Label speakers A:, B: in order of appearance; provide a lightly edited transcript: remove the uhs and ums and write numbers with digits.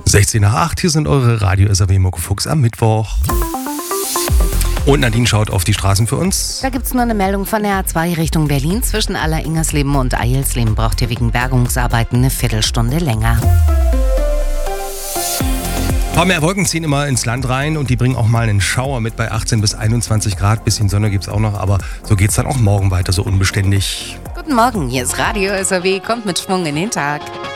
A: 16 nach 8, hier sind eure Radio SAW Muckefuchs am Mittwoch. Und Nadine schaut auf die Straßen für uns.
B: Da gibt's nur eine Meldung von der A2 Richtung Berlin. Zwischen Aller-Ingersleben und Eilsleben braucht ihr wegen Bergungsarbeiten eine Viertelstunde länger.
A: Ein paar mehr Wolken ziehen immer ins Land rein und die bringen auch mal einen Schauer mit bei 18 bis 21 Grad. Bisschen Sonne gibt's auch noch, aber so geht's dann auch morgen weiter, so unbeständig.
B: Guten Morgen, hier ist Radio SAW, kommt mit Schwung in den Tag.